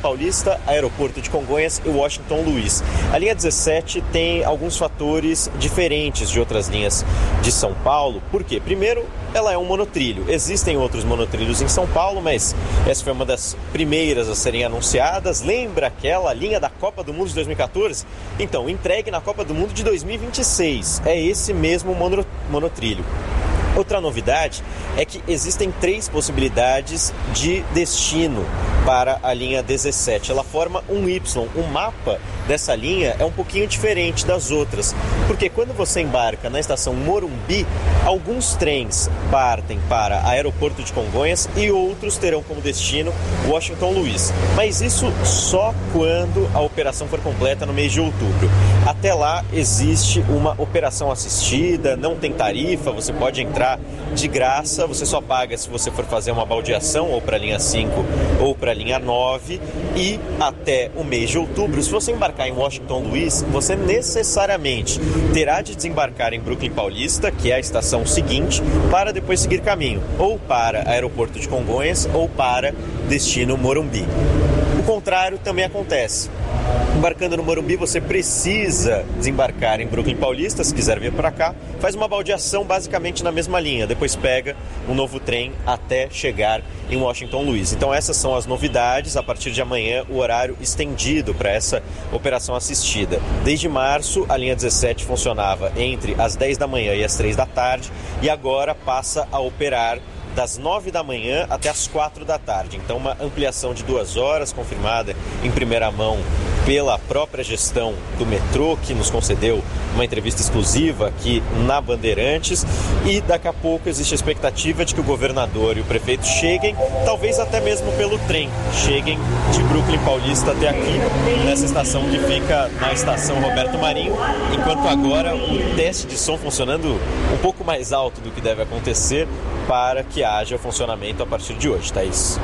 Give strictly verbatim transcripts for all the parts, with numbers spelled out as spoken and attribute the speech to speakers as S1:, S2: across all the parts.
S1: Paulista, Aeroporto de Congonhas e Washington Luiz. A linha dezessete tem alguns fatores diferentes de outras linhas de São Paulo. Por quê? Primeiro, ela é um monotrilho. Existem outros monotrilhos em São Paulo, mas essa foi uma das primeiras a serem anunciadas. Lembra aquela linha da Copa do Mundo de dois mil e catorze? Então, entregue na Copa do Mundo de dois mil e vinte e seis. É esse mesmo mono, monotrilho. Outra novidade é que existem três possibilidades de destino para a linha dezessete. Ela forma um Y. O mapa dessa linha é um pouquinho diferente das outras, porque quando você embarca na estação Morumbi, alguns trens partem para Aeroporto de Congonhas e outros terão como destino Washington Luiz. Mas isso só quando a operação for completa no mês de outubro. Até lá existe uma operação assistida, não tem tarifa, você pode entrar de graça, você só paga se você for fazer uma baldeação ou para a linha cinco ou para a linha nove, e até o mês de outubro, se você embarcar em Washington Luiz, você necessariamente terá de desembarcar em Brooklyn Paulista, que é a estação seguinte, para depois seguir caminho, ou para Aeroporto de Congonhas ou para destino Morumbi. O contrário também acontece. Embarcando no Morumbi, você precisa desembarcar em Brooklyn Paulista, se quiser vir para cá, faz uma baldeação basicamente na mesma linha, depois pega um novo trem até chegar em Washington Luiz. Então essas são as novidades, a partir de amanhã o horário estendido para essa operação assistida. Desde março a linha dezessete funcionava entre as dez da manhã e as três da tarde e agora passa a operar das nove da manhã até as quatro da tarde. Então uma ampliação de duas horas confirmada em primeira mão pela própria gestão do metrô, que nos concedeu uma entrevista exclusiva aqui na Bandeirantes, e daqui a pouco existe a expectativa de que o governador e o prefeito cheguem, talvez até mesmo pelo trem, cheguem de Brooklyn Paulista até aqui, nessa estação que fica na estação Roberto Marinho, enquanto agora o teste de som funcionando um pouco mais alto do que deve acontecer para que haja funcionamento a partir de hoje, Thaís.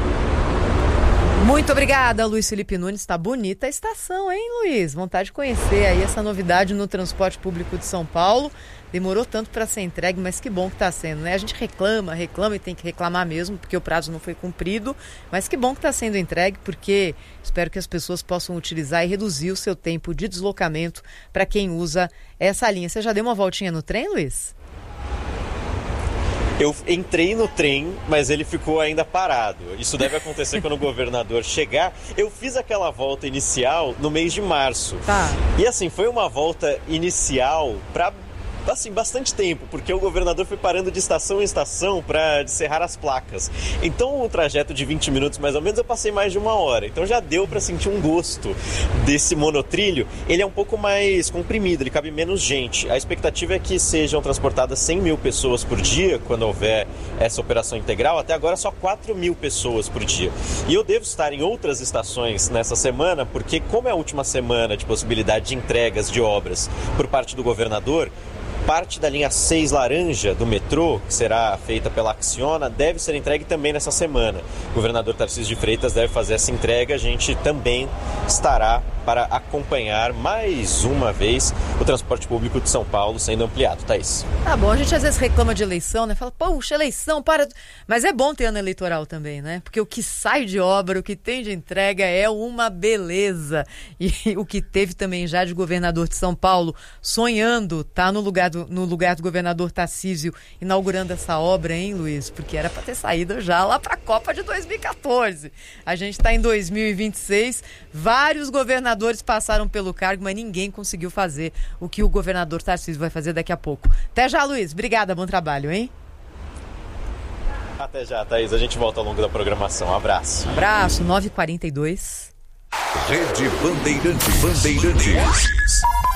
S2: Muito obrigada, Luiz Felipe Nunes. Está bonita a estação, hein, Luiz? Vontade de conhecer aí essa novidade no transporte público de São Paulo. Demorou tanto para ser entregue, mas que bom que está sendo, né? A gente reclama, reclama e tem que reclamar mesmo, porque o prazo não foi cumprido, mas que bom que está sendo entregue, porque espero que as pessoas possam utilizar e reduzir o seu tempo de deslocamento para quem usa essa linha. Você já deu uma voltinha no trem, Luiz?
S1: Eu entrei no trem, mas ele ficou ainda parado. Isso deve acontecer quando o governador chegar. Eu fiz aquela volta inicial no mês de março.
S2: Tá.
S1: E assim, foi uma volta inicial para assim, bastante tempo, porque o governador foi parando de estação em estação para serrar as placas. Então, o trajeto de vinte minutos mais ou menos, eu passei mais de uma hora. Então já deu para sentir um gosto desse monotrilho. Ele é um pouco mais comprimido, ele cabe menos gente. A expectativa é que sejam transportadas cem mil pessoas por dia, quando houver essa operação integral. Até agora, só quatro mil pessoas por dia. E eu devo estar em outras estações nessa semana, porque como é a última semana de possibilidade de entregas de obras por parte do governador, parte da linha seis laranja do metrô, que será feita pela Acciona, deve ser entregue também nessa semana. O governador Tarcísio de Freitas deve fazer essa entrega. A gente também estará para acompanhar mais uma vez o transporte público de São Paulo sendo ampliado. Thaís.
S2: Tá bom, a gente às vezes reclama de eleição, né? Fala, poxa, eleição, para... Mas é bom ter ano eleitoral também, né? Porque o que sai de obra, o que tem de entrega é uma beleza. E o que teve também já de governador de São Paulo sonhando, tá no lugar do, no lugar do governador Tarcísio inaugurando essa obra, hein, Luiz? Porque era para ter saído já lá para a Copa de dois mil e catorze. A gente está em dois mil e vinte e seis, vários governadores passaram pelo cargo, mas ninguém conseguiu fazer o que o governador Tarcísio vai fazer daqui a pouco. Até já, Luiz. Obrigada, bom trabalho, hein?
S1: Até já, Thaís. A gente volta ao longo da programação. Um abraço.
S2: Abraço, nove e quarenta e dois.
S3: Rede Bandeirantes. Bandeirantes.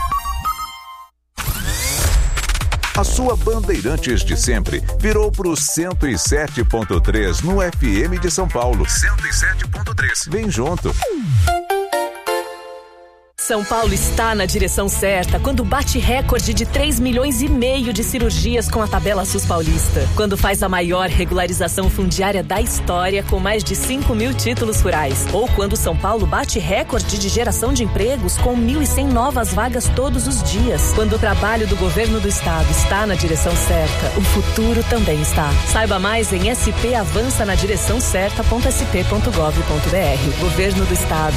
S3: A sua Bandeirantes de sempre virou para o cento e sete ponto três no F M de São Paulo. cento e sete ponto três. Vem junto.
S4: São Paulo está na direção certa quando bate recorde de três milhões e meio de cirurgias com a tabela SUS paulista. Quando faz a maior regularização fundiária da história com mais de cinco mil títulos rurais. Ou quando São Paulo bate recorde de geração de empregos com mil e cem novas vagas todos os dias. Quando o trabalho do governo do estado está na direção certa, o futuro também está. Saiba mais em s p avança na direção certa ponto s p ponto gov ponto b r. Governo do Estado.